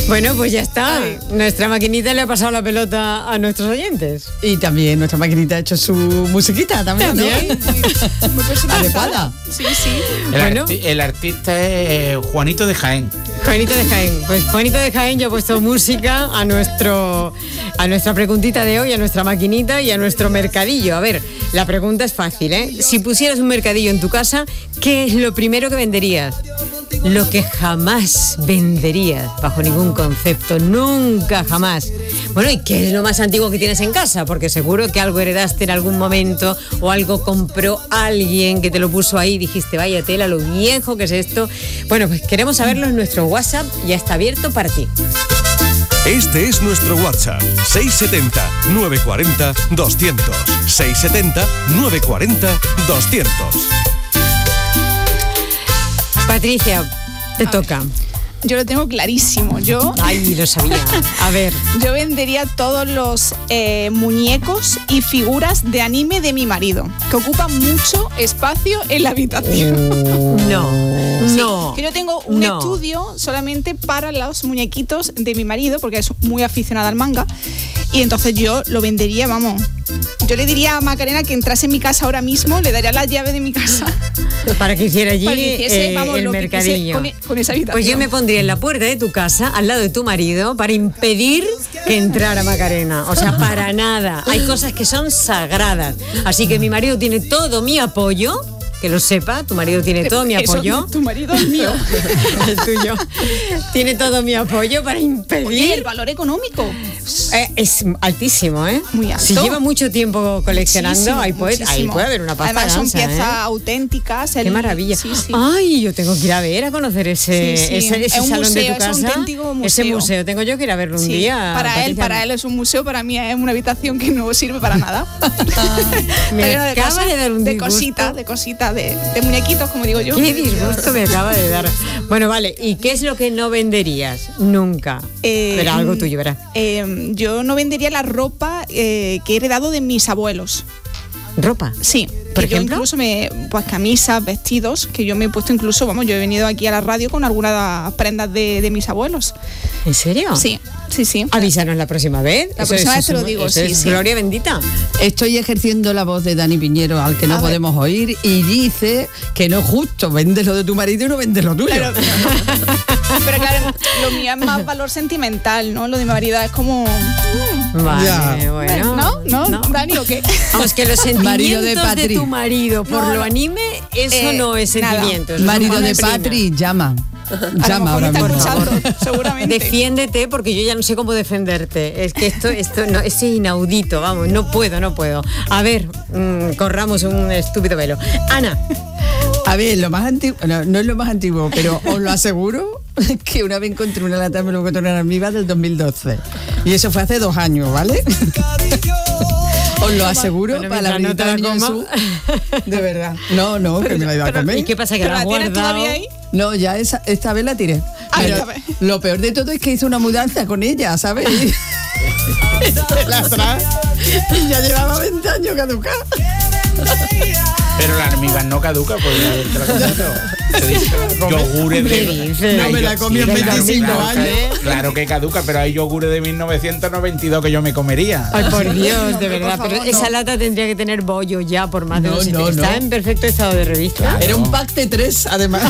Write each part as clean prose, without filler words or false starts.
Bueno, pues ya está. Nuestra maquinita le ha pasado la pelota a nuestros oyentes. Y también nuestra maquinita ha hecho su musiquita también, ¿no? Muy adecuada. Sí. El artista es Juanito de Jaén. Juanito de Jaén. Pues Juanito de Jaén ya ha puesto música a nuestra preguntita de hoy, a nuestra maquinita y a nuestro mercadillo. A ver, la pregunta es fácil, ¿eh? Si pusieras un mercadillo en tu casa, ¿qué es lo primero que venderías? Lo que jamás venderías, bajo ningún concepto, nunca, jamás. Bueno, ¿y qué es lo más antiguo que tienes en casa? Porque seguro que algo heredaste en algún momento o algo compró alguien que te lo puso ahí y dijiste, vaya tela, lo viejo que es esto. Bueno, pues queremos saberlo en nuestro WhatsApp, ya está abierto para ti. Este es nuestro WhatsApp, 670-940-200. 670-940-200. Patricia, te toca. Yo lo tengo clarísimo. Ay, lo sabía. A ver. Yo vendería todos los muñecos y figuras de anime de mi marido, que ocupan mucho espacio en la habitación. No. Que yo tengo un estudio solamente para los muñequitos de mi marido, porque es muy aficionado al manga. Y entonces yo lo vendería, vamos. Yo le diría a Macarena que entrase en mi casa ahora mismo, le daría la llave de mi casa. Para que hiciera allí el mercadillo. Con esa habitación. Pues yo me pondría en la puerta de tu casa, al lado de tu marido, para impedir que entrara Macarena. O sea, para nada. Hay cosas que son sagradas. Así que mi marido tiene todo mi apoyo. Que lo sepa, tu marido tiene todo mi apoyo. Tu marido es mío. El tuyo. Tiene todo mi apoyo para impedir. Oye, el valor económico es altísimo, ¿eh? Muy alto. Si lleva mucho tiempo coleccionando, ahí puede haber una pasta. Además son piezas auténticas. Qué maravilla. Sí. Ay, yo tengo que ir a ver, a conocer ese salón museo, de tu casa. Es un auténtico museo. Ese museo, tengo yo que ir a verlo un día. Para él es un museo, para mí es una habitación que no sirve para nada. Me acaba de dar un disgusto. De cositas, de muñequitos, como digo yo. Qué disgusto me acaba de dar. Bueno, vale, ¿y qué es lo que no venderías? Nunca. Pero algo tuyo, ¿verdad? Yo no vendería la ropa que he heredado de mis abuelos. ¿Ropa? Sí. ¿Por ejemplo? Yo incluso pues camisas, vestidos, que yo me he puesto incluso, yo he venido aquí a la radio con algunas prendas de mis abuelos. ¿En serio? Sí. Avísanos la próxima vez. La próxima vez te lo digo, sí. Gloria bendita. Estoy ejerciendo la voz de Dani Piñero, al que no podemos oír, y dice que no es justo, vendes lo de tu marido y no vendes lo tuyo. Pero claro, lo mío es más valor sentimental, ¿no? Lo de mi marido es como... Vale, bueno. ¿No? Dani, ¿o qué? Vamos, que los sentimientos de tu marido por lo anime, eso no es sentimiento. Marido de Patri, llama ahora mismo. Seguramente. Defiéndete, porque yo ya no sé cómo defenderte. Es que esto no, es inaudito, vamos, no puedo. A ver, corramos un estúpido velo. Ana. A ver, lo más antiguo, no es lo más antiguo, pero os lo aseguro que una vez encontré una lata de melocotón en almíbar del 2012. Y eso fue hace 2 años, ¿vale? Os lo aseguro, para la visita de Jesús. De verdad. No, que me la iba a comer. ¿Y qué pasa, que la has guardado? ¿Todavía ahí? No, ya esta vez la tiré. Pero lo peor de todo es que hice una mudanza con ella, ¿sabes? Y la trae y ya llevaba 20 años caducada. Pero la almíbar no caduca, pues yogures de... No me la comí en 25 años. Claro que caduca, pero hay yogures de 1992 que yo me comería. Ay, por Dios, de verdad. Pero esa lata tendría que tener bollo ya por más de un sitio. Está en perfecto estado de revista. Era un pack de 3, además.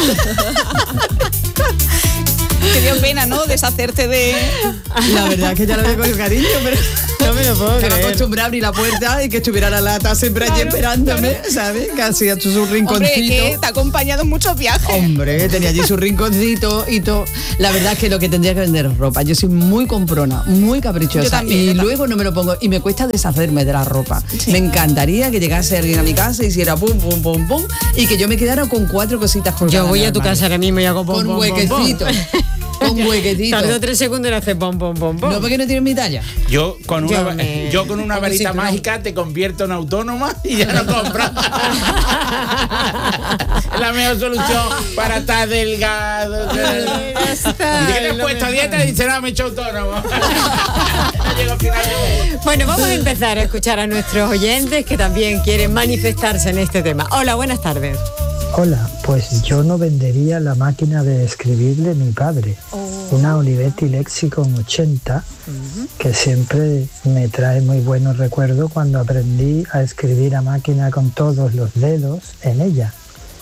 Te dio pena, ¿no? Deshacerte de... La verdad es que ya lo veo con cariño, pero... No me lo puedo creer. Me acostumbré a abrir la puerta y que estuviera la lata siempre allí esperándome, ¿sabes? Casi a su rinconcito. Hombre, que te ha acompañado en muchos viajes. Hombre, tenía allí su rinconcito y todo. La verdad es que lo que tendría que vender es ropa. Yo soy muy comprona, muy caprichosa. Yo también. Luego no me lo pongo y me cuesta deshacerme de la ropa. Sí. Me encantaría que llegase alguien a mi casa y hiciera pum, pum, pum, pum y que yo me quedara con 4 cositas colgadas. Yo voy a tu casa ahora mismo y hago pum, con pum, huequecito. Pum, pum. Con huequetito. Tardó 3 segundos en hacer pom, pom, pom, pom. No, porque no tienes mi talla. Yo con una varita mágica te convierto en autónoma y ya no compro. La mejor solución para estar delgado. ¿Y que te has puesto a dieta? Y dice, no, me he hecho autónomo. Bueno, vamos a empezar a escuchar a nuestros oyentes que también quieren manifestarse en este tema. Hola, buenas tardes. Hola, pues yo no vendería la máquina de escribir de mi padre, una Olivetti Lexicon 80, que siempre me trae muy buenos recuerdos cuando aprendí a escribir a máquina con todos los dedos en ella.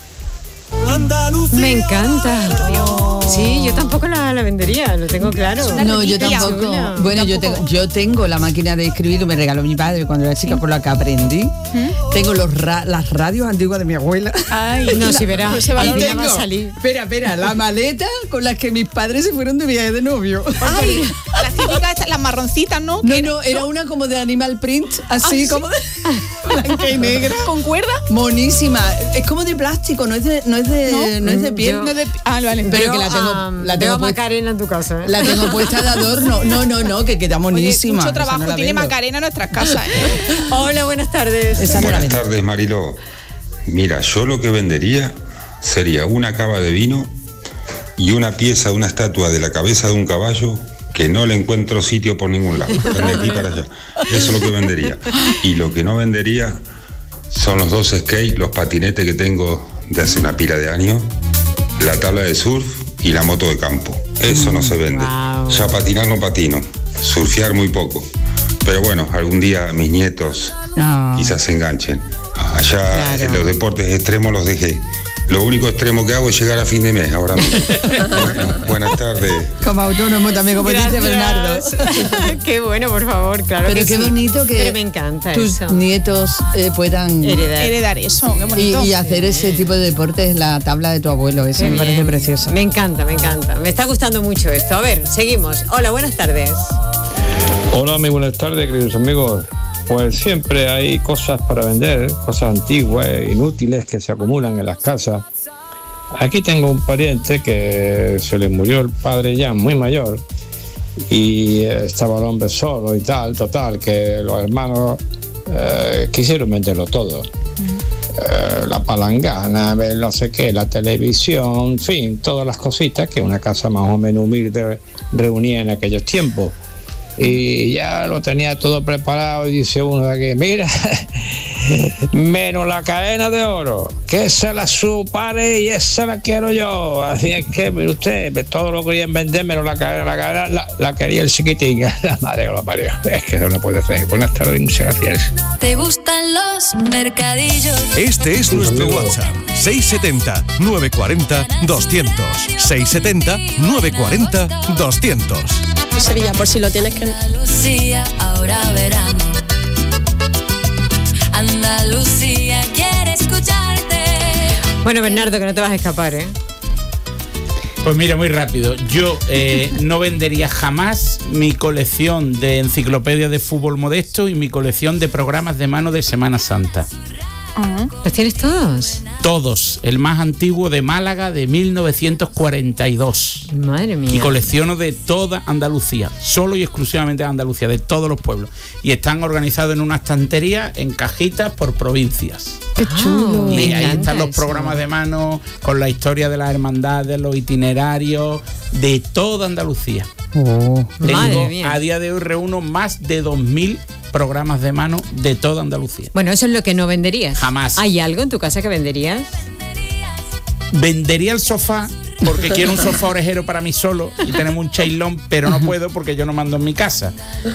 Me encanta. Sí, yo tampoco la vendería, lo tengo claro. No, yo tampoco. Bueno, yo tengo la máquina de escribir que me regaló mi padre cuando era chica, por la que aprendí. Tengo las radios antiguas de mi abuela. Ay, No, si verás, Ahí algún día tengo. va a salir. Espera, la maleta con la que mis padres se fueron de viaje de novio. Ay, las típicas, las marroncitas, ¿no? No, era una como de animal print, así como de blanca y negra. ¿Con cuerda? Monísima. Es como de plástico, no es de piel. yo- No de- vale. Pero que la tengo Veo puesta. a Macarena en tu casa. La tengo puesta de adorno. No, que queda Oye, monísima. mucho Esa trabajo no la tiene vendo. Macarena en nuestras casas, ¿eh? Hola, buenas tardes. Esa no la Buenas vendo. tardes, Mariló. Mira, yo lo que vendería sería una cava de vino y una pieza de una estatua de la cabeza de un caballo que no le encuentro sitio por ningún lado. Están de aquí para allá. Eso es lo que vendería. Y lo que no vendería son los 2 skates, los patinetes que tengo de hace una pila de años, la tabla de surf y la moto de campo. Eso no se vende. Wow. Ya patinar no patino, surfear muy poco. Pero bueno, algún día mis nietos No. quizás se enganchen. Allá Claro. en los deportes extremos los dejé. Lo único extremo que hago es llegar a fin de mes ahora mismo. Bueno, buenas tardes. Como autónomo también, como dice Bernardo. Qué bueno, por favor, claro. Pero que qué sí. bonito que Pero me encanta tus eso. nietos puedan Heredar eso, qué bonito. y hacer ese tipo de deportes, la tabla de tu abuelo. Eso Qué me parece bien. precioso. Me encanta, me encanta. Me está gustando mucho esto. A ver, seguimos. Hola, buenas tardes. Hola, muy buenas tardes, queridos amigos. Pues siempre hay cosas para vender, cosas antiguas, inútiles que se acumulan en las casas. Aquí tengo un pariente que se le murió el padre ya muy mayor y estaba el hombre solo y tal, total, que los hermanos quisieron venderlo todo. La palangana, no sé qué, la televisión, en fin, todas las cositas que una casa más o menos humilde reunía en aquellos tiempos. Y ya lo tenía todo preparado y dice uno de aquí, mira, menos la cadena de oro, que esa la supare y esa la quiero yo. Así es que, mire usted, todo lo querían vender, menos la cadena la quería el chiquitín. La madre que lo parió. Es que eso no puede ser. Buenas tardes, muchas gracias. ¿Te gustan los mercadillos? Este es nuestro WhatsApp. 670 940 200. 670 940 200. Sevilla, por si lo tienes que... Andalucía, ahora verano. Andalucía quiere escucharte. Bueno, Bernardo, que no te vas a escapar, ¿eh? Pues mira, muy rápido. Yo no vendería jamás mi colección de enciclopedias de fútbol modesto y mi colección de programas de mano de Semana Santa. ¿Los tienes todos? Todos. El más antiguo de Málaga de 1942. Madre mía. Y colecciono de toda Andalucía, solo y exclusivamente de Andalucía, de todos los pueblos. Y están organizados en una estantería, en cajitas por provincias. Qué chulo. Y Me ahí encanta están los eso. programas de mano con la historia de las hermandades, los itinerarios de toda Andalucía. Madre Tengo, mía. a día de hoy reúno más de 2.000 programas de mano de toda Andalucía. Bueno, eso es lo que no venderías. Jamás. ¿Hay algo en tu casa que venderías? Vendería el sofá porque quiero un sofá orejero para mí solo y tenemos un chailón, pero no puedo porque yo no mando en mi casa.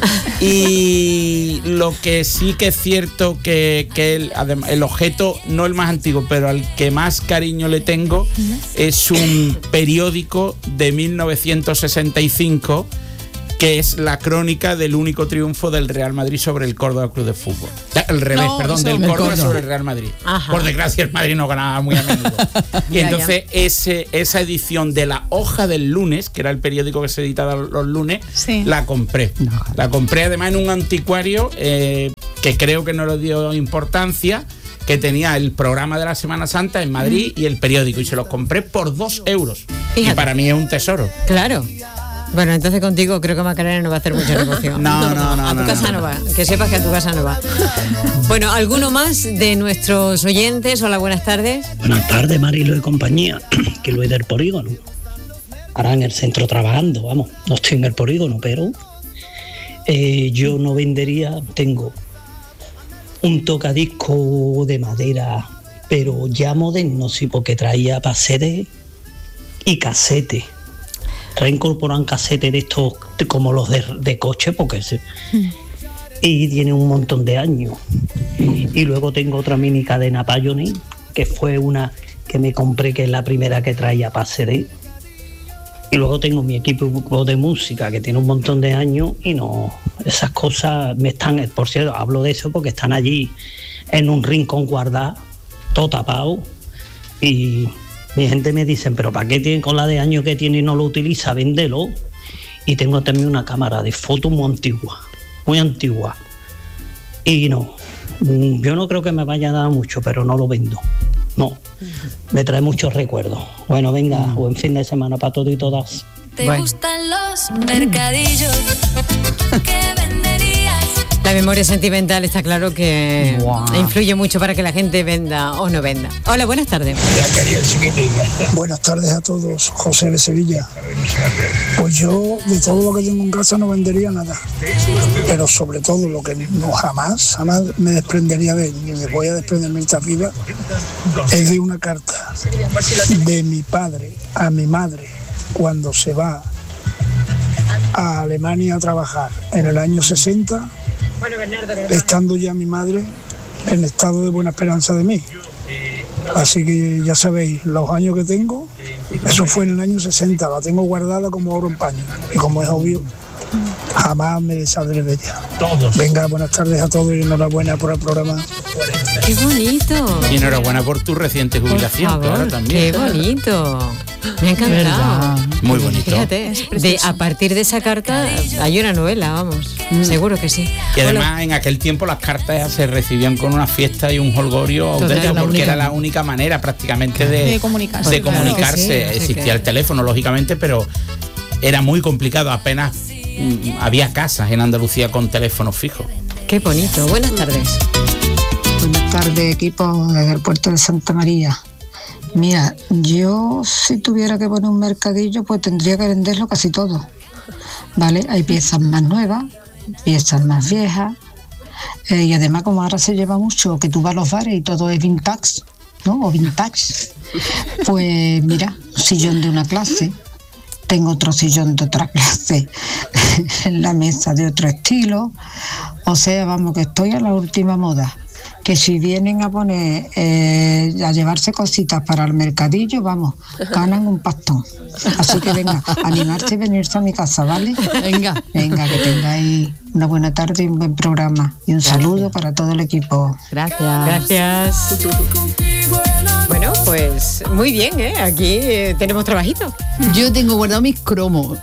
Y lo que sí que es cierto que el objeto, no el más antiguo, pero al que más cariño le tengo, es un periódico de 1965 que es la crónica del único triunfo del Real Madrid sobre el Córdoba Club de Fútbol. Al revés, No, perdón, eso- del el Córdoba Córdoba. sobre el Real Madrid. Ajá. Por desgracia el Madrid no ganaba muy a menudo. Y Ya, entonces esa edición de La Hoja del Lunes, que era el periódico que se editaba los lunes, Sí. la compré. La compré además en un anticuario que creo que no le dio importancia, que tenía el programa de la Semana Santa en Madrid y el periódico, y se los compré por 2 euros. Y Fíjate. para mí es un tesoro. Claro. Bueno, entonces contigo creo que Macarena no va a hacer mucho negocio. No. A tu casa no va. Que sepas que a tu casa no va. Bueno, ¿alguno más de nuestros oyentes? Hola, buenas tardes. Buenas tardes, Marilo y compañía, que Luis del Polígono. Ahora en el centro trabajando, vamos, no estoy en el polígono, pero yo no vendería, tengo un tocadisco de madera, pero ya moderno, sí, porque traía CD y casete. reincorporan casetes de estos como los de coche, porque y tiene un montón de años. Y luego tengo otra mini cadena Pioneer, que fue una que me compré, que es la primera que traía para CD. Y luego tengo mi equipo de música, que tiene un montón de años, y no, esas cosas me están, por cierto, hablo de eso porque están allí en un rincón guardadas, todo tapado, y mi gente me dice, pero ¿para qué tiene con la de años que tiene y no lo utiliza? Véndelo. Y tengo también una cámara de fotos muy antigua. Y no, yo no creo que me vaya a dar mucho, pero no lo vendo. No, me trae muchos recuerdos. Bueno, venga, buen fin de semana para todos y todas. ¿Te gustan los mercadillos? ¿Qué venderías? La memoria sentimental está claro que influye mucho para que la gente venda o no venda. Hola, buenas tardes. Buenas tardes a todos, José de Sevilla. Pues yo de todo lo que tengo en casa no vendería nada, pero sobre todo lo que no jamás me desprendería de él, ni me voy a desprender mientras viva, es de una carta de mi padre a mi madre cuando se va a Alemania a trabajar en el año 60, estando ya mi madre en estado de buena esperanza de mí. Así que ya sabéis, los años que tengo, eso fue en el año 60, la tengo guardada como oro en paño. Y como es obvio, jamás me deshaldré de ella. Venga, buenas tardes a todos y enhorabuena por el programa. ¡Qué bonito! Y enhorabuena por tu reciente jubilación, por favor, claro, también. ¡Qué bonito! Me ha encantado. Muy bonito. Fíjate, a partir de esa carta hay una novela, vamos. Seguro que sí. Y además en aquel tiempo las cartas se recibían con una fiesta y un holgorio auténtico, porque era la única manera prácticamente de comunicarse. Claro, sí, Existía el teléfono, lógicamente, pero era muy complicado. Apenas había casas en Andalucía con teléfonos fijos. Qué bonito. Buenas tardes. Buenas tardes, equipo desde el puerto de Santa María. Mira, yo si tuviera que poner un mercadillo, pues tendría que venderlo casi todo, ¿vale? Hay piezas más nuevas, piezas más viejas, y además como ahora se lleva mucho que tú vas a los bares y todo es vintage, ¿no? O vintage. Pues mira, un sillón de una clase, tengo otro sillón de otra clase en la mesa de otro estilo, o sea, vamos, que estoy a la última moda. Que si vienen a poner, a llevarse cositas para el mercadillo, vamos, ganan un pastón. Así que venga, animarse y venirse a mi casa, ¿vale? Venga, que tengáis una buena tarde y un buen programa. Y un saludo para todo el equipo. Gracias. Bueno, pues muy bien, ¿eh? Aquí tenemos trabajito. Yo tengo guardado mis cromos.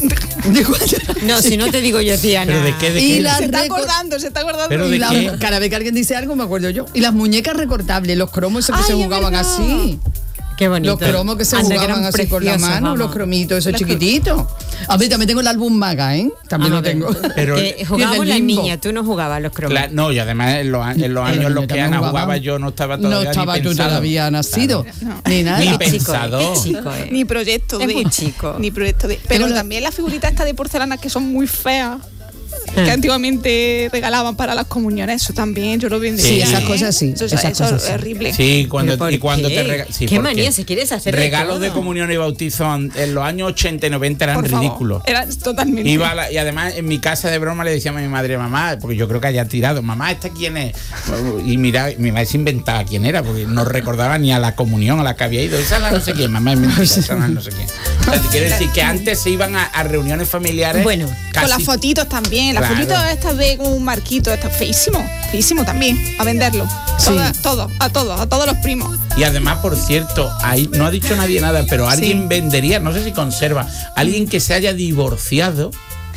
No, si no te digo yo, tía. ¿Pero de qué? Se está acordando. ¿Pero de qué? Cada vez que alguien dice algo me acuerdo yo. Y las muñecas recortables, los cromos esos que se jugaban así. Qué bonito. Los cromos que se jugaban así con la mano, vamos. Los cromitos, esos chiquititos. A ver, también tengo el álbum Maga, ¿eh? También lo tengo. Pero jugábamos las niñas, tú no jugabas los cromos. No, y además en los años en los que Ana jugaba yo no estaba todavía No estaba tú todavía nacido, claro. ni nada. Ni pensado. Ni proyecto de... muy chico. Ni proyecto de... Pero también las figuritas estas de porcelana que son muy feas, que antiguamente regalaban para las comuniones, eso también yo lo vendería. Sí, esas cosas sí. Eso es horrible. Sí, cuando te regalan. Sí, ¿qué manía si quieres hacer regalos de comunión y bautizo en los años 80 y 90 eran ridículos. Eran totalmente. Y además en mi casa de broma le decía a mi madre, mamá, porque yo creo que haya tirado, mamá, ¿esta quién es? Y mira, mi madre se inventaba quién era, porque no recordaba ni a la comunión a la que había ido. Esa es la no sé quién, mamá, es mentira, esa es la no sé quién. O sea, te quiero decir que antes se iban a reuniones familiares. Bueno, con las fotitos también. Las fotitos estas de con un marquito, está feísimo también, a venderlo. Sí. A todos los primos. Y además, por cierto, ahí no ha dicho nadie nada, pero alguien vendería, no sé si conserva, alguien que se haya divorciado,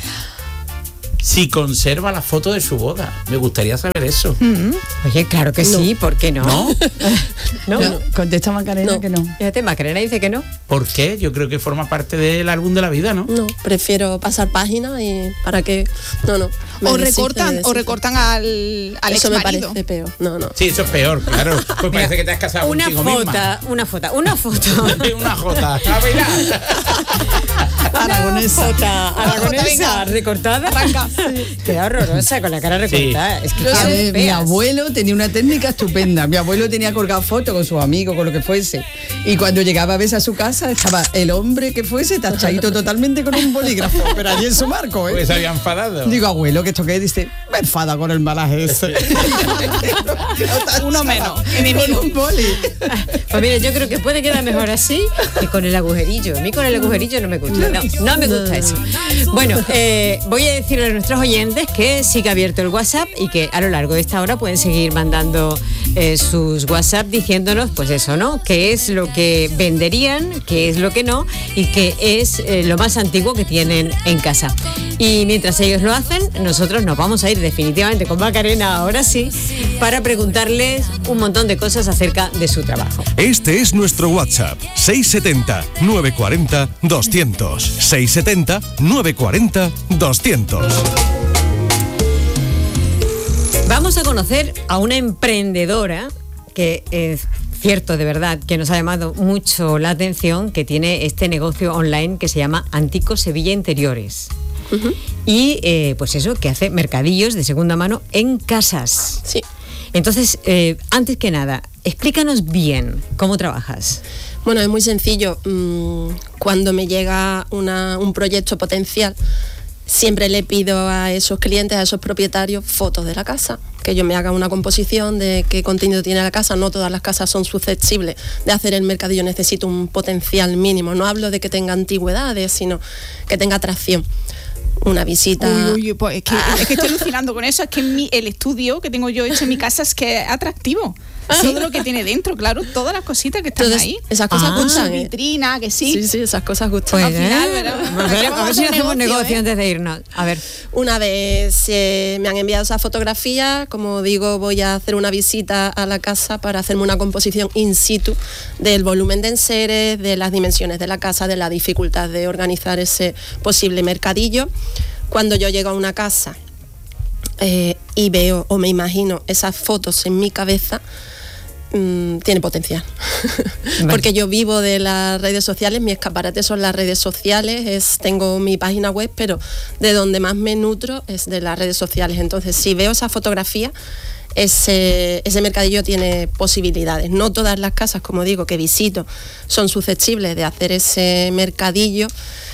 si conserva la foto de su boda. Me gustaría saber eso. Oye, claro que sí, ¿por qué no? ¿No? No. Contesta Macarena que no. Fíjate, Macarena dice que no. ¿Por qué? Yo creo que forma parte del álbum de la vida, ¿no? No, prefiero pasar página y para que... No. O recortan al eso me exmarido. parece peor. No. Sí, eso es peor, claro. Pues parece que te has casado una contigo foto. misma. Una foto. Una jota. A bailar. Aragonesa recortada. Arranca. Qué horrorosa, con la cara recortada. Sí. Es que A ver, mi feas. abuelo tenía una técnica estupenda. Mi abuelo tenía colgado fotos con sus amigos, con lo que fuese. Y cuando llegaba a veces a su casa, estaba el hombre que fuese tachadito totalmente con un bolígrafo. Pero allí en su marco, ¿eh? Pues se había enfadado. Digo, abuelo, ¿que esto qué? Dice, me enfada con el malaje ese. Uno menos. Con un boli. Pues mire, yo creo que puede quedar mejor así que con el agujerillo. A mí con el agujerillo no me gusta. No me gusta eso. Bueno, voy a decirle a nuestros oyentes que sigue abierto el WhatsApp y que a lo largo de esta hora pueden seguir mandando sus WhatsApp diciéndonos, pues eso, ¿no? Qué es lo que venderían, qué es lo que no y qué es lo más antiguo que tienen en casa. Y mientras ellos lo hacen, nosotros nos vamos a ir definitivamente con Macarena, ahora sí, para preguntarles un montón de cosas acerca de su trabajo. Este es nuestro WhatsApp, 670-940-200. 670-940-200. Vamos a conocer a una emprendedora que es cierto, de verdad, que nos ha llamado mucho la atención, que tiene este negocio online que se llama Antico Sevilla Interiores. Y pues eso, que hace mercadillos de segunda mano en casas. Sí. Entonces, antes que nada, explícanos bien cómo trabajas. Bueno, es muy sencillo. Cuando me llega un proyecto potencial, siempre le pido a esos clientes, a esos propietarios, fotos de la casa, que ellos me hagan una composición de qué contenido tiene la casa. No todas las casas son susceptibles de hacer el mercadillo, necesito un potencial mínimo. No hablo de que tenga antigüedades, sino que tenga atracción. Una visita. Uy, pues es que estoy alucinando con eso. Es que el estudio que tengo yo hecho en mi casa es que es atractivo. Todo lo que tiene dentro, claro, todas las cositas que están ahí. Esas cosas gustan. Vitrina, que sí. Sí, esas cosas gustan. Pues, Al final, ¿verdad? A ver si hacemos negocio antes de irnos. A ver. Una vez me han enviado esa fotografía, como digo, voy a hacer una visita a la casa para hacerme una composición in situ del volumen de enseres, de las dimensiones de la casa, de la dificultad de organizar ese posible mercadillo. Cuando yo llego a una casa y veo o me imagino esas fotos en mi cabeza, tiene potencial. Vale. Porque yo vivo de las redes sociales, mi escaparate son las redes sociales, tengo mi página web, pero de donde más me nutro es de las redes sociales. Entonces, si veo esa fotografía, ese mercadillo tiene posibilidades. No todas las casas, como digo, que visito son susceptibles de hacer ese mercadillo,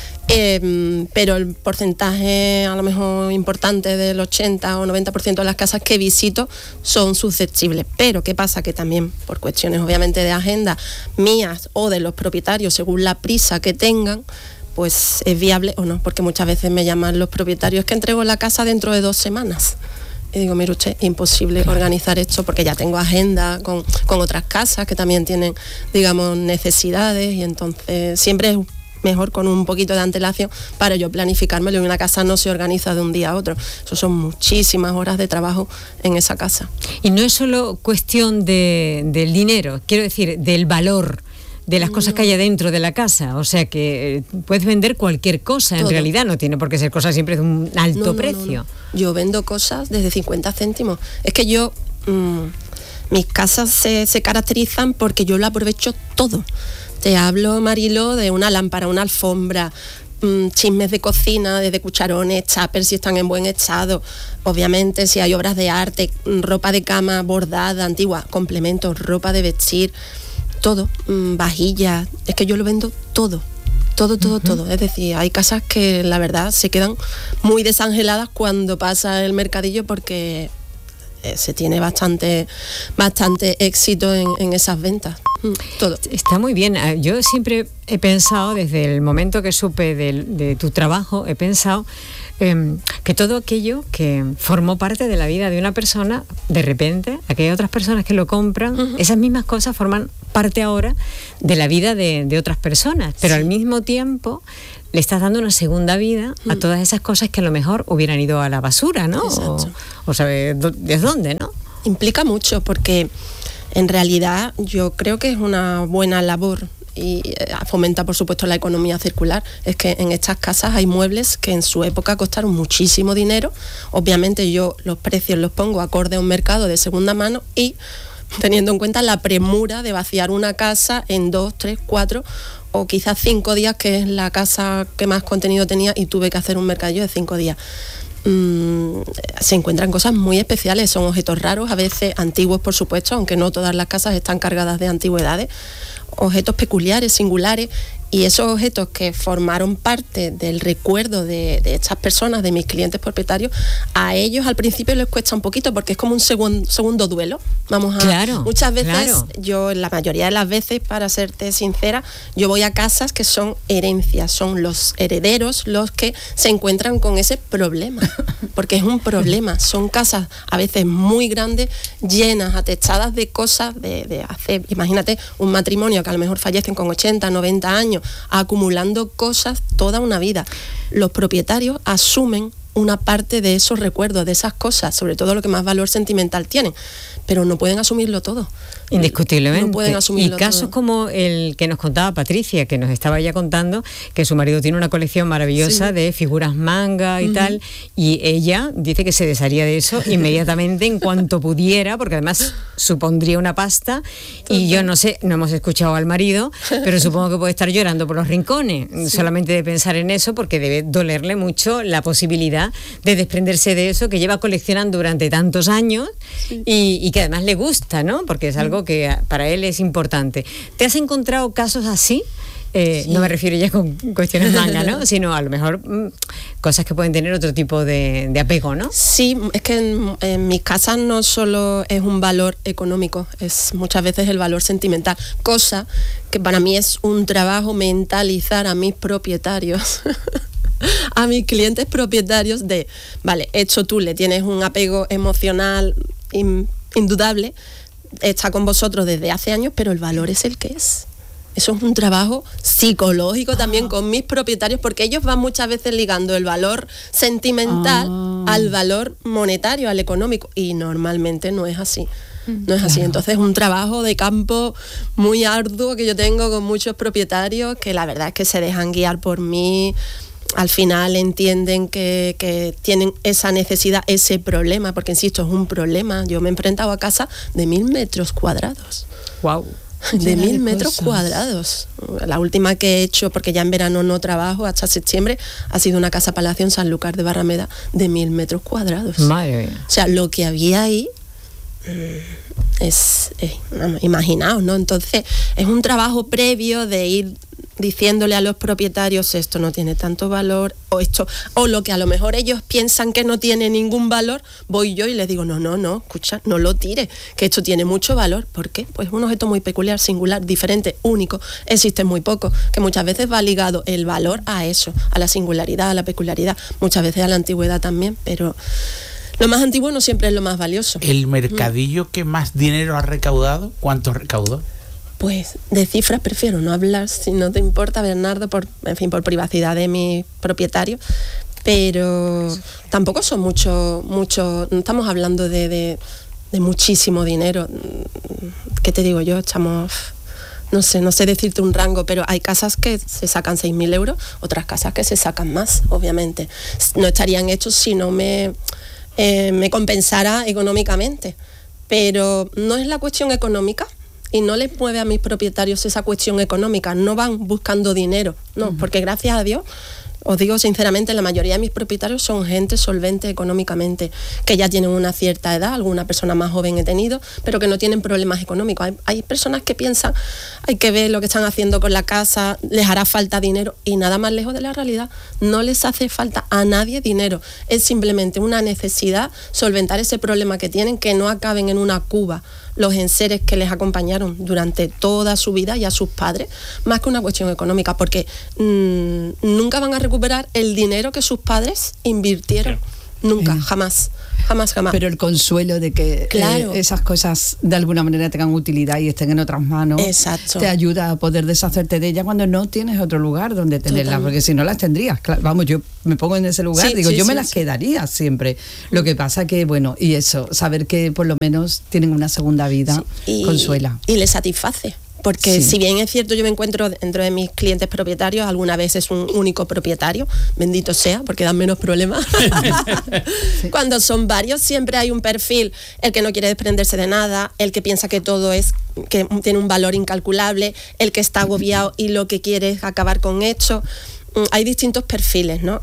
pero el porcentaje a lo mejor importante del 80 o 90% de las casas que visito son susceptibles. Pero ¿qué pasa? Que también por cuestiones obviamente de agenda mías o de los propietarios, según la prisa que tengan, pues es viable o no, porque muchas veces me llaman los propietarios que entrego la casa dentro de 2 semanas. Y digo, mire usted, imposible organizar esto porque ya tengo agenda con otras casas que también tienen, digamos, necesidades, y entonces siempre es mejor con un poquito de antelación para yo planificármelo. Y una casa no se organiza de un día a otro. Eso son muchísimas horas de trabajo en esa casa. Y no es solo cuestión del dinero, quiero decir, del valor de las cosas que hay dentro de la casa. O sea que puedes vender cualquier cosa, en realidad no tiene por qué ser cosa siempre de un alto precio. No. Yo vendo cosas desde 50 céntimos. Es que yo, mis casas se caracterizan porque yo lo aprovecho todo. Te hablo, Mariló, de una lámpara, una alfombra, chismes de cocina, desde cucharones, tuppers si están en buen estado, obviamente si hay obras de arte, ropa de cama bordada, antigua, complementos, ropa de vestir, todo, vajillas. Es que yo lo vendo todo. Todo. Es decir, hay casas que la verdad se quedan muy desangeladas cuando pasa el mercadillo porque se tiene bastante éxito en esas ventas. Todo. Está muy bien. Yo siempre he pensado, desde el momento que supe de tu trabajo, he pensado que todo aquello que formó parte de la vida de una persona, de repente, aquellas otras personas que lo compran, esas mismas cosas forman parte ahora de la vida de otras personas, pero al mismo tiempo le estás dando una segunda vida a todas esas cosas que a lo mejor hubieran ido a la basura, ¿no? O sabes desde dónde, ¿no? Implica mucho porque en realidad yo creo que es una buena labor y fomenta por supuesto la economía circular. Es que en estas casas hay muebles que en su época costaron muchísimo dinero. Obviamente yo los precios los pongo acorde a un mercado de segunda mano y teniendo en cuenta la premura de vaciar una casa en 2, 3, 4 o quizás 5 días, que es la casa que más contenido tenía, y tuve que hacer un mercadillo de 5 días. Se encuentran cosas muy especiales, son objetos raros, a veces antiguos, por supuesto, aunque no todas las casas están cargadas de antigüedades, objetos peculiares, singulares, y esos objetos que formaron parte del recuerdo de estas personas, de mis clientes propietarios, a ellos al principio les cuesta un poquito porque es como un segundo duelo. Muchas veces, yo la mayoría de las veces, para serte sincera, yo voy a casas que son herencias, son los herederos los que se encuentran con ese problema, porque es un problema. Son casas a veces muy grandes, llenas, atechadas de cosas de hace, imagínate, un matrimonio que a lo mejor fallecen con 80, 90 años, acumulando cosas toda una vida. Los propietarios asumen una parte de esos recuerdos, de esas cosas, sobre todo lo que más valor sentimental tienen, pero no pueden asumirlo todo. Indiscutiblemente. No pueden asumirlo y casos todo. Como el que nos contaba Patricia, que nos estaba ya contando, que su marido tiene una colección maravillosa de figuras manga y tal, y ella dice que se desharía de eso inmediatamente en cuanto pudiera, porque además supondría una pasta. Y yo no sé, no hemos escuchado al marido, pero supongo que puede estar llorando por los rincones, solamente de pensar en eso, porque debe dolerle mucho la posibilidad de desprenderse de eso que lleva coleccionando durante tantos años y que además le gusta, ¿no? Porque es algo que para él es importante. ¿Te has encontrado casos así? No me refiero ya con cuestiones manga, ¿no? Sino a lo mejor cosas que pueden tener otro tipo de apego, ¿no? Sí, es que en mis casas no solo es un valor económico, es muchas veces el valor sentimental, cosa que para mí es un trabajo mentalizar a mis propietarios a mis clientes propietarios de, vale, esto tú le tienes un apego emocional indudable, está con vosotros desde hace años, pero el valor es el que es. Eso es un trabajo psicológico también con mis propietarios, porque ellos van muchas veces ligando el valor sentimental al valor monetario, al económico, y normalmente no es así. No es así. Entonces es un trabajo de campo muy arduo que yo tengo con muchos propietarios que la verdad es que se dejan guiar por mí. Al final entienden que tienen esa necesidad, ese problema, porque insisto, es un problema. Yo me he enfrentado a casas de 1000 metros cuadrados. ¡Wow! De 1000 metros cuadrados. La última que he hecho, porque ya en verano no trabajo hasta septiembre, ha sido una casa palacio en Sanlúcar de Barrameda de 1000 metros cuadrados. Madre mía. O sea, lo que había ahí imaginaos, ¿no? Entonces es un trabajo previo de ir diciéndole a los propietarios esto no tiene tanto valor, o lo que a lo mejor ellos piensan que no tiene ningún valor, voy yo y les digo no, escucha, no lo tires, que esto tiene mucho valor. ¿Por qué? Pues es un objeto muy peculiar, singular, diferente, único, existe muy poco, que muchas veces va ligado el valor a eso, a la singularidad, a la peculiaridad, muchas veces a la antigüedad también, pero lo más antiguo no siempre es lo más valioso. ¿El mercadillo que más dinero ha recaudado? ¿Cuánto recaudó? Pues de cifras prefiero no hablar, si no te importa, Bernardo, por privacidad de mis propietarios, pero tampoco son mucho, no estamos hablando de muchísimo dinero. ¿Qué te digo yo? Estamos, no sé decirte un rango, pero hay casas que se sacan 6.000 euros, otras casas que se sacan más, obviamente. No estarían hechos si no me compensara económicamente, pero no es la cuestión económica. Y no les mueve a mis propietarios esa cuestión económica, no van buscando dinero, no, porque gracias a Dios, os digo sinceramente, la mayoría de mis propietarios son gente solvente económicamente, que ya tienen una cierta edad, alguna persona más joven he tenido, pero que no tienen problemas económicos. Hay personas que piensan, hay que ver lo que están haciendo con la casa, les hará falta dinero, y nada más lejos de la realidad. No les hace falta a nadie dinero, es simplemente una necesidad solventar ese problema que tienen, que no acaben en una cuba los enseres que les acompañaron durante toda su vida y a sus padres, más que una cuestión económica, porque nunca van a recuperar el dinero que sus padres invirtieron. Nunca, jamás. Pero el consuelo de que esas cosas de alguna manera tengan utilidad y estén en otras manos, te ayuda a poder deshacerte de ellas cuando no tienes otro lugar donde tenerlas, porque si no las tendrías. Claro, vamos, yo me pongo en ese lugar, yo me las quedaría siempre. Lo que pasa que, bueno, y eso, saber que por lo menos tienen una segunda vida, consuela. Y les satisface. Porque si bien es cierto, yo me encuentro dentro de mis clientes propietarios, alguna vez es un único propietario, bendito sea, porque dan menos problemas. Cuando son varios, siempre hay un perfil, el que no quiere desprenderse de nada, el que piensa que todo que tiene un valor incalculable, el que está agobiado y lo que quiere es acabar con esto. Hay distintos perfiles, ¿no?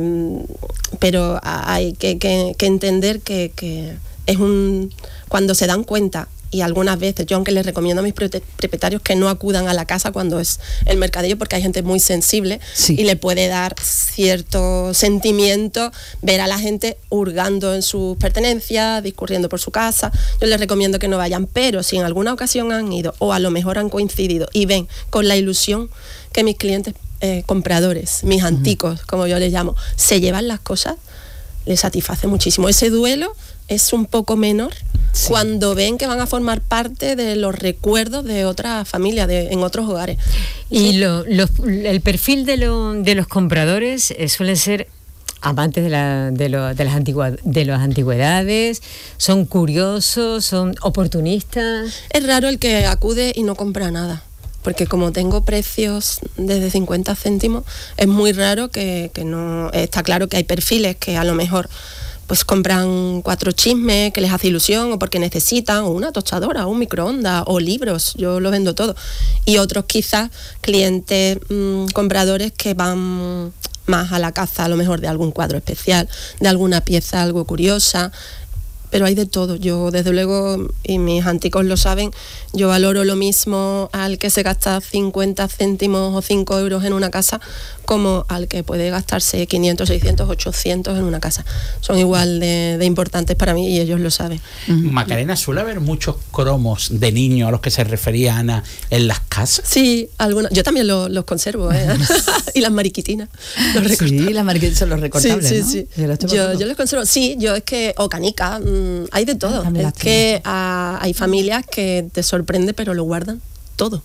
Pero hay que entender que es cuando se dan cuenta. Y algunas veces, yo aunque les recomiendo a mis propietarios que no acudan a la casa cuando es el mercadillo, porque hay gente muy sensible y le puede dar cierto sentimiento ver a la gente hurgando en sus pertenencias, discurriendo por su casa. Yo les recomiendo que no vayan, pero si en alguna ocasión han ido o a lo mejor han coincidido y ven con la ilusión que mis clientes compradores, mis anticos, como yo les llamo, se llevan las cosas, les satisface muchísimo. Ese duelo es un poco menor cuando ven que van a formar parte de los recuerdos de otras familias, en otros hogares. Y el perfil de los compradores suelen ser amantes de las antigüedades, son curiosos, son oportunistas. Es raro el que acude y no compra nada. Porque como tengo precios desde 50 céntimos, es muy raro que no... Está claro que hay perfiles que a lo mejor pues compran 4 chismes que les hace ilusión o porque necesitan, o una tostadora, o un microondas, o libros, yo lo vendo todo. Y otros quizás clientes compradores que van más a la caza a lo mejor de algún cuadro especial, de alguna pieza algo curiosa. Pero hay de todo. Yo, desde luego, y mis anticos lo saben, yo valoro lo mismo al que se gasta 50 céntimos o 5 euros en una casa como al que puede gastarse 500, 600, 800 en una casa. Son igual de importantes para mí y ellos lo saben. Macarena, ¿suele haber muchos cromos de niños a los que se refería Ana en las casas? Sí, algunos. Yo también los conservo, y las mariquitinas. Sí, las mariquitinas son los recortables, sí, ¿no? Sí. Yo los conservo. Sí, yo es que... O canica, hay de todo. Es que hay familias que te sorprende, pero lo guardan todo.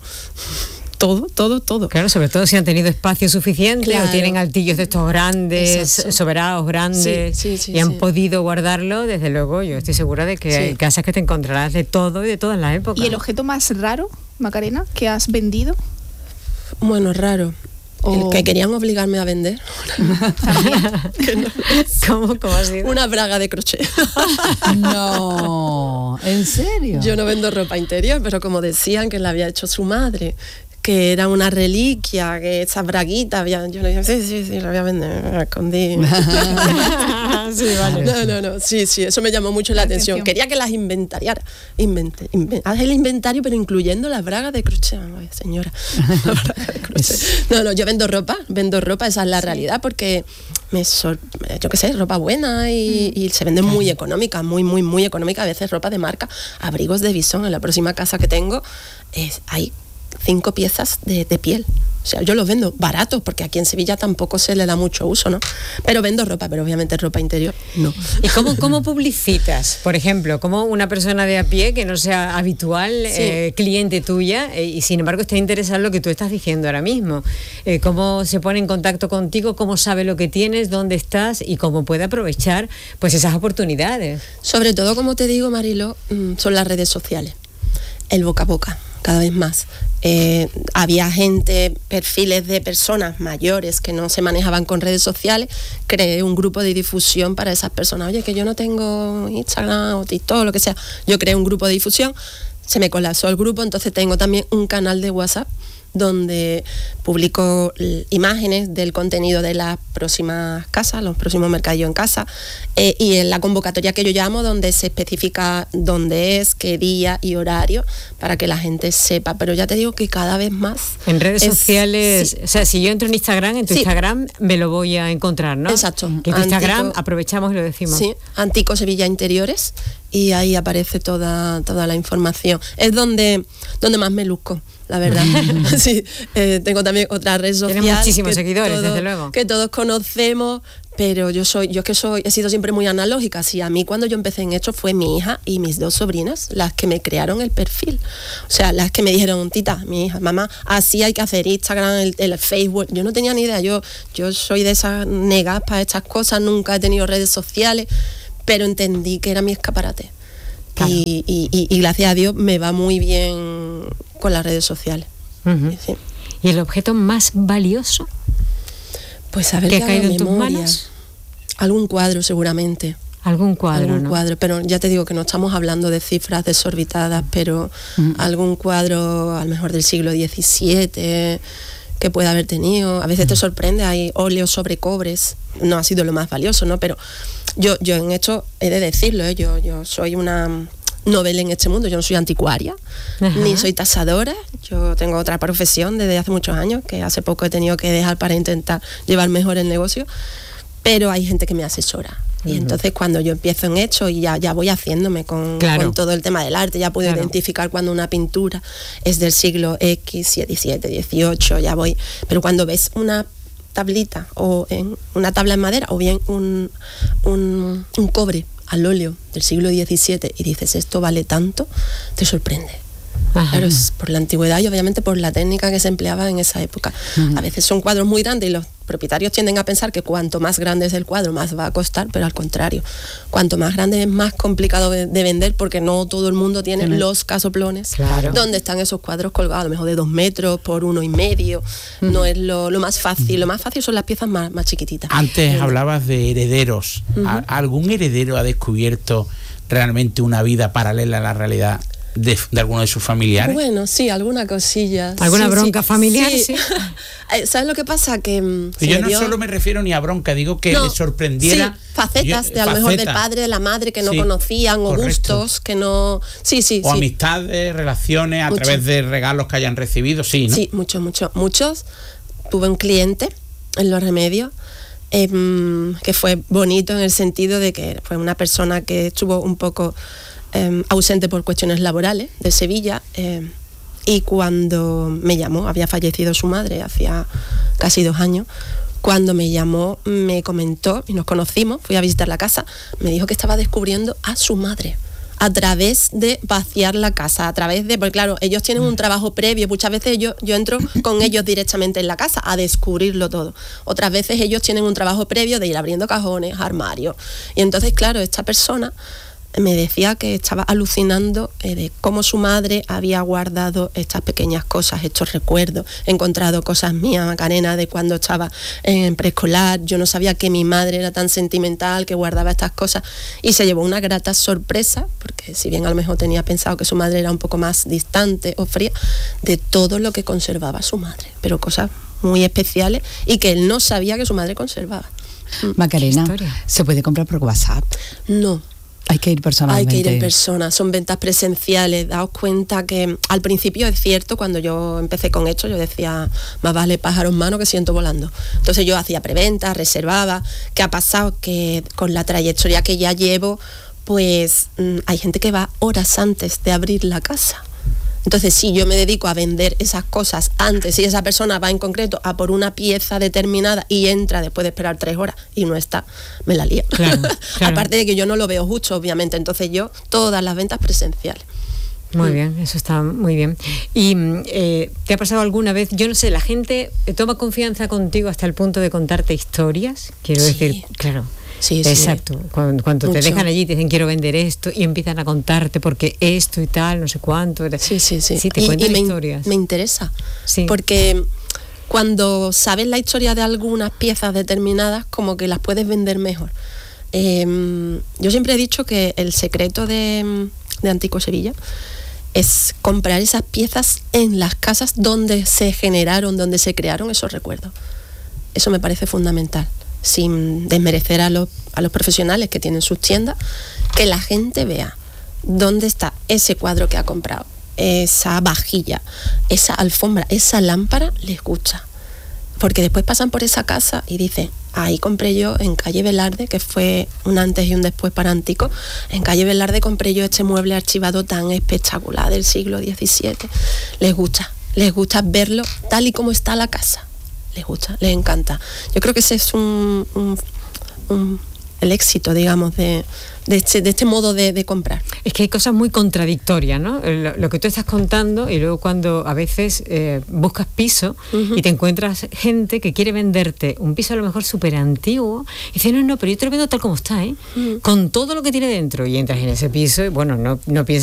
Todo. Claro, sobre todo si han tenido espacio suficiente o tienen altillos de estos grandes, soberados grandes, y han podido guardarlo. Desde luego, yo estoy segura de que hay casas que te encontrarás de todo y de todas las épocas. ¿Y el objeto más raro, Macarena, que has vendido? Bueno, raro. El que querían obligarme a vender. ¿Cómo ha sido? Una braga de crochet. No, ¿en serio? Yo no vendo ropa interior, pero como decían que la había hecho su madre, que era una reliquia, que esa braguita yo le dije, sí, la voy a vender, me la escondí. Sí, vale. No, sí, eso me llamó mucho la atención. Quería que las inventariara. Haz el inventario, pero incluyendo las bragas de crochet. Ay, señora. No, yo vendo ropa, esa es la realidad, porque yo qué sé, ropa buena y se vende muy económica, muy económica, a veces ropa de marca, abrigos de bisón. En la próxima casa que tengo hay 5 piezas de piel. O sea, yo los vendo baratos, porque aquí en Sevilla tampoco se le da mucho uso, ¿no? Pero vendo ropa, pero obviamente ropa interior no. ¿Y cómo publicitas? Por ejemplo, como una persona de a pie que no sea habitual, cliente tuya, y sin embargo está interesada en lo que tú estás diciendo ahora mismo. ¿Cómo se pone en contacto contigo? ¿Cómo sabe lo que tienes? ¿Dónde estás? Y cómo puede aprovechar pues esas oportunidades. Sobre todo, como te digo, Marilo, son las redes sociales. El boca a boca, cada vez más. Había perfiles de personas mayores que no se manejaban con redes sociales. Creé un grupo de difusión para esas personas. Oye, que yo no tengo Instagram o TikTok, lo que sea. Yo creé un grupo de difusión, se me colapsó el grupo, entonces tengo también un canal de WhatsApp donde publico imágenes del contenido de las próximas casas, los próximos mercadillos en casa, y en la convocatoria que yo llamo, donde se especifica dónde es, qué día y horario, para que la gente sepa. Pero ya te digo que cada vez más... En redes sociales, o sea, si yo entro en Instagram, en tu Instagram me lo voy a encontrar, ¿no? Exacto. Que tu Instagram, aprovechamos y lo decimos. Sí, Antico Sevilla Interiores, y ahí aparece toda la información. Es donde más me luzco, la verdad. Sí, tengo también otra red social. Tienes muchísimos seguidores, desde luego. Que todos conocemos, pero he sido siempre muy analógica. Sí, a mí cuando yo empecé en esto fue mi hija y mis 2 sobrinas las que me crearon el perfil. O sea, las que me dijeron, tita, mi hija, mamá, así hay que hacer Instagram, el Facebook. Yo no tenía ni idea, yo soy de esas negas para estas cosas, nunca he tenido redes sociales, pero entendí que era mi escaparate. Claro. Y gracias a Dios me va muy bien con las redes sociales. Sí. ¿Y el objeto más valioso? Pues a ver ¿que qué ha caído hago en tus memoria. manos? Algún cuadro seguramente. Algún cuadro, Algún ¿no? cuadro, pero ya te digo que no estamos hablando de cifras desorbitadas, pero algún cuadro a lo mejor del siglo XVII que pueda haber tenido. A veces te sorprende, hay óleos sobre cobres, no ha sido lo más valioso, ¿no? Pero yo en esto he de decirlo, ¿eh? Yo soy una novel en este mundo, yo no soy anticuaria, ni soy tasadora, yo tengo otra profesión desde hace muchos años, que hace poco he tenido que dejar para intentar llevar mejor el negocio, pero hay gente que me asesora. Y entonces cuando yo empiezo en esto y ya voy haciéndome con todo el tema del arte, ya puedo identificar cuando una pintura es del siglo X, XVII, XVIII, ya voy. Pero cuando ves una tablita o en una tabla en madera o bien un cobre al óleo del siglo XVII y dices esto vale tanto, te sorprende. Claro, es por la antigüedad y obviamente por la técnica que se empleaba en esa época. A veces son cuadros muy grandes y los propietarios tienden a pensar que cuanto más grande es el cuadro, más va a costar, pero al contrario, cuanto más grande es más complicado de vender, porque no todo el mundo tiene los casoplones donde están esos cuadros colgados, a lo mejor de 2 metros por 1,5. No es lo más fácil. Lo más fácil son las piezas más chiquititas. Antes hablabas de herederos. ¿Algún heredero ha descubierto realmente una vida paralela a la realidad de alguno de sus familiares? Bueno, sí, alguna cosilla. ¿Alguna bronca familiar? Sí. ¿Sabes lo que pasa? Que yo no solo me refiero ni a bronca, digo que le sorprendiera. Sí, facetas de a lo mejor del padre, de la madre que no conocían, o gustos que no. O amistades, relaciones, a través de regalos que hayan recibido, sí, ¿no? Sí, muchos. Tuve un cliente en Los Remedios que fue bonito en el sentido de que fue una persona que estuvo un poco ausente por cuestiones laborales de Sevilla, y cuando me llamó, había fallecido su madre hacía casi 2 años, cuando me llamó me comentó y nos conocimos, fui a visitar la casa, me dijo que estaba descubriendo a su madre a través de vaciar la casa, a través de, porque claro, ellos tienen un trabajo previo, muchas veces yo entro con ellos directamente en la casa a descubrirlo todo, otras veces ellos tienen un trabajo previo de ir abriendo cajones, armarios, y entonces claro, esta persona me decía que estaba alucinando de cómo su madre había guardado estas pequeñas cosas, estos recuerdos, encontrado cosas mías, Macarena, de cuando estaba en preescolar. Yo no sabía que mi madre era tan sentimental, que guardaba estas cosas, y se llevó una grata sorpresa, porque si bien a lo mejor tenía pensado que su madre era un poco más distante o fría, de todo lo que conservaba su madre, pero cosas muy especiales y que él no sabía que su madre conservaba. Macarena, ¿se puede comprar por WhatsApp? No. Hay que ir personalmente. Hay que ir en persona, son ventas presenciales. Daos cuenta que al principio es cierto, cuando yo empecé con esto, yo decía, más vale pájaro en mano que ciento volando. Entonces yo hacía preventa, reservaba. ¿Qué ha pasado? Que con la trayectoria que ya llevo, pues hay gente que va horas antes de abrir la casa. Entonces, si yo me dedico a vender esas cosas antes, si esa persona va en concreto a por una pieza determinada y entra después de esperar 3 horas y no está, me la lía. Claro. Aparte de que yo no lo veo justo, obviamente. Entonces yo, todas las ventas presenciales. Muy bien, eso está muy bien. ¿Y te ha pasado alguna vez, yo no sé, la gente toma confianza contigo hasta el punto de contarte historias? Quiero decir, claro. Sí, exacto. Cuando te dejan allí, te dicen quiero vender esto y empiezan a contarte porque esto y tal, no sé cuánto. Sí, te cuentan historias. Me interesa. Porque cuando sabes la historia de algunas piezas determinadas, como que las puedes vender mejor. Yo siempre he dicho que el secreto de Antico Sevilla es comprar esas piezas en las casas donde se generaron, donde se crearon esos recuerdos. Eso me parece fundamental. Sin desmerecer a los profesionales que tienen sus tiendas, que la gente vea dónde está ese cuadro que ha comprado, esa vajilla, esa alfombra, esa lámpara, les gusta. Porque después pasan por esa casa y dicen, ahí compré yo en calle Velarde, que fue un antes y un después para Antico, en calle Velarde compré yo este mueble archivado tan espectacular del siglo XVII. Les gusta verlo tal y como está la casa. Les gusta, les encanta. Yo creo que ese es el éxito, digamos, de este modo de comprar. Es que hay cosas muy contradictorias, ¿no? Lo que tú estás contando, y luego cuando a veces buscas piso y te encuentras gente que quiere venderte un piso a lo mejor súper antiguo y dice, no, pero yo te lo vendo tal como está, con todo lo que tiene dentro, y entras en ese piso y bueno, no piensas